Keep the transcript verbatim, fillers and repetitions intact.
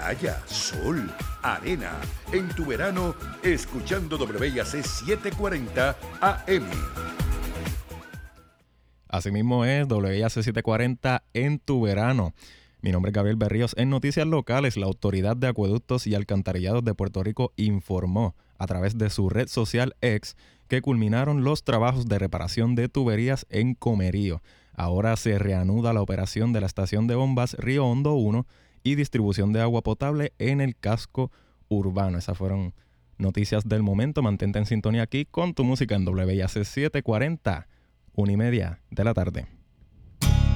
playa, sol, arena. En tu verano, escuchando W I A C setecientos cuarenta A M. Asimismo es W I A C setecientos cuarenta en tu verano. Mi nombre es Gabriel Berríos. En noticias locales, la Autoridad de Acueductos y Alcantarillados de Puerto Rico informó a través de su red social X que culminaron los trabajos de reparación de tuberías en Comerío. Ahora se reanuda la operación de la estación de bombas Río Hondo uno y distribución de agua potable en el casco urbano. Esas fueron noticias del momento. Mantente en sintonía aquí con tu música en W I A C setecientos cuarenta, una y media de la tarde.